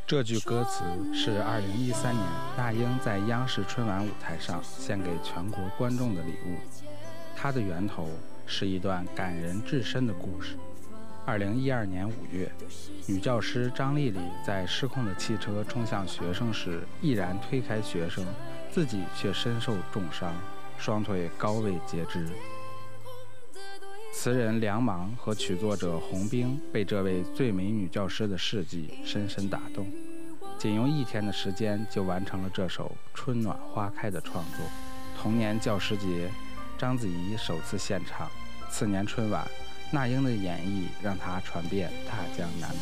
这句歌词是2013年那英在央视春晚舞台上献给全国观众的礼物。它的源头是一段感人至深的故事。2012年5月，女教师张丽丽在失控的汽车冲向学生时，毅然推开学生，自己却身受重伤，双腿高位截肢。词人梁芒和曲作者洪兵被这位最美女教师的事迹深深打动，仅用1天的时间就完成了这首《春暖花开》的创作。同年教师节，章子怡首次献唱，次年春晚，那英的演绎让她传遍大江南北。